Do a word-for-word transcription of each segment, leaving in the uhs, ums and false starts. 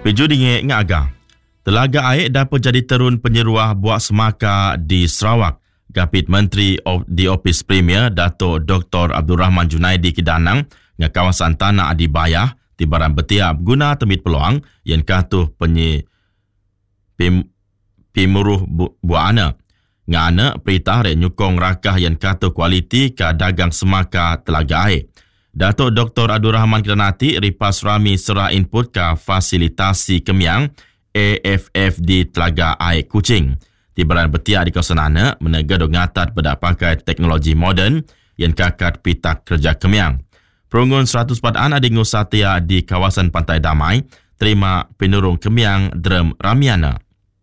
Peju dingin ngaga. Telaga air dapat jadi terun penyeruah buat semaka di Sarawak. Gapit Menteri di Opis Premier Dato' Doktor Abdul Rahman Junaidi Kidanang dengan kawasan Tanah Adibayah tibaran betiap guna temit peluang yang katuh penye pim, pimuruh bu, buana. Ngana perintah rek nyukong rakah yang katuh kualiti ke dagang semaka telaga air. Dato' Doktor Abdul Rahman Kidanati ripas rami serah input ke fasilitasi kemiang A F F di Telaga Air Kuching. Tibaran betiak di kawasan ana menega dok ngatat pada pakai teknologi moden yang kakat pitak kerja kemiang. Perunggun seratus padaan adingu satya di kawasan Pantai Damai terima penurung kemiang Drum Ramiana.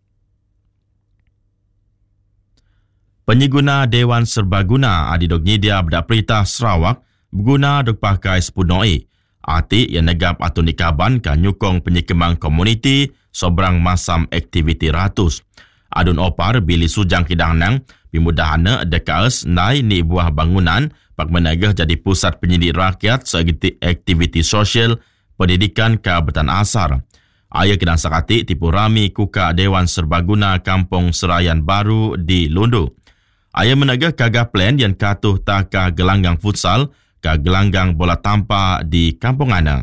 Penyiguna Dewan Serbaguna adidok nyidia bedak perintah Sarawak berguna dok pakai sepunoi. Arti yang negap atau nikaban kan nyukong penyikemang komuniti sobrang masam aktiviti ratus. Adun opar bili sujang kidangnang pimudahana dekas nai ni buah bangunan pak menagah jadi pusat penyidik rakyat seagiti aktiviti sosial pendidikan ke Betan Asar. Ayah kidang sakati tipu rami kuka Dewan Serbaguna Kampung Serayan Baru di Lundu. Ayah menagah kagah plan yang katuh taka gelanggang futsal ke gelanggang bola tampa di Kampung Ana.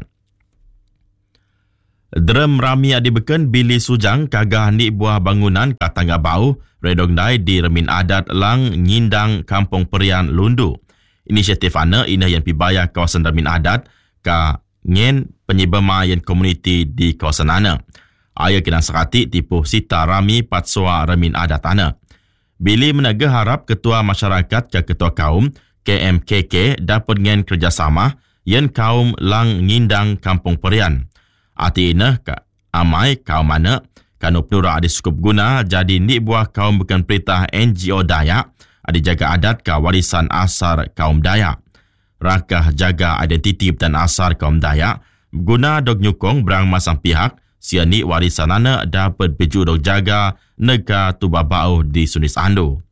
Drum rami adibeken bili sujang kagah ni buah bangunan ke tangga bau redong dai di remin adat lang ngindang Kampung Perian Lundu. Inisiatif ana ina yang pibaya kawasan remin adat ke ngen penyibama yang komuniti di kawasan ana. Ayah kena sakati tipu sita rami patsua remin adat ana. Bili menaga harap ketua masyarakat ke ketua kaum K M K K dapat ngen kerjasama yang kaum lang ngindang Kampung Perian. Arti ina ka amai kaum mana kanuk nura adi sukup guna jadi ni buah kaum bukan perintah N G O Dayak adi jaga adat ka warisan asar kaum Dayak. Rakah jaga identiti dan asar kaum Dayak guna dok nyukong berang masang pihak sia ni warisan ana dapat beju dok jaga nega tubabau di Sunis Ando.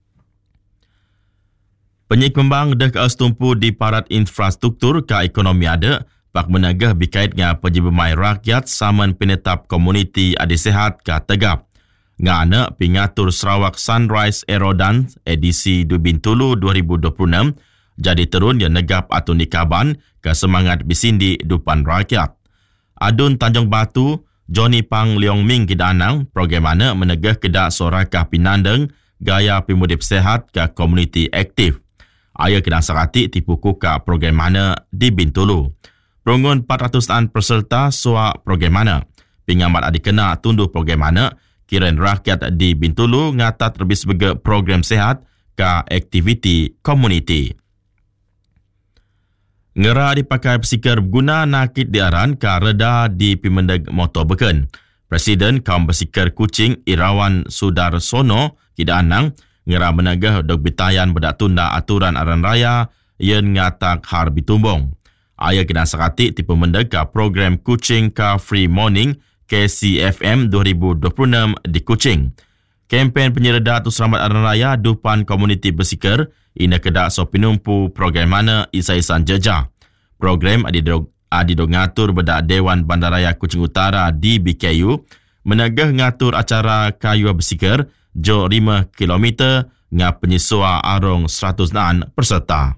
Penyikembang dek astumpu di parat infrastruktur ke ekonomi ada pak menagah berkait dengan penjibemai rakyat saman penetap komuniti adi sehat ke tegap. Ngana pingatur Sarawak Sunrise Aerodance edisi Bintulu dua ribu dua puluh enam jadi terun yang negap atau nikaban ke semangat bisindi dupan rakyat. Adun Tanjung Batu, Johnny Pang Leong Ming Kidanang, program mana menegah kedak sorakah pinandeng gaya pimudip sehat ke komuniti aktif. Ayah kena sakati tipu kuka program mana di Bintulu. Perunggun empat ratusan peserta soa program mana. Pingamat adik kena tunduh program mana, kiran rakyat di Bintulu ngatat lebih sebagai program sehat ke aktiviti komuniti. Ngera dipakai bersikar berguna nakit diaran ke reda di Pimendeg Motor Beken. Presiden kaum bersikar Kuching Irawan Sudarsono Kidanang ngera menagah dok bitayan bedak tunda aturan aran raya yang ngatak har bitumbong. Ayah kena sakati tipe mendeka program Kuching Car Free Morning K C F M dua ribu dua puluh enam di Kuching. Kempen penyereda tu selamat aran raya dupan komuniti bersikar ina kedak so pinumpu program mana isa-isan jejah. Program adidog adidog ngatur bedak Dewan Bandaraya Kuching Utara di B K U menagah ngatur acara kayu bersikar jo lima kilometer ngap penyisua arong seratus naan peserta.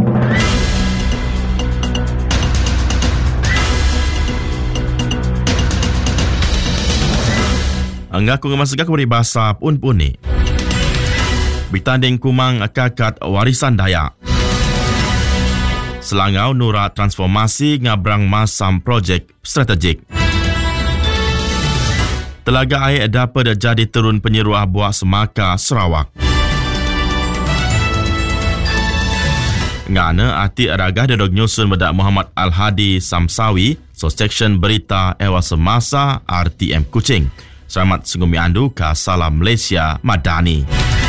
Angaku ngemasagak beri bahasa pun-pun ni. Bertanding kumang akakat warisan Dayak. Selangau nura transformasi ngabrang masam projek strategik. Telaga air dapat jadi terun penyeruah buah semaka Sarawak. Ngana arti aragah dadog nyusun bedak Muhammad Al-Hadi Samsawi, so section berita ewa semasa R T M Kuching. Selamat sengumi andu ka Salam Malaysia Madani.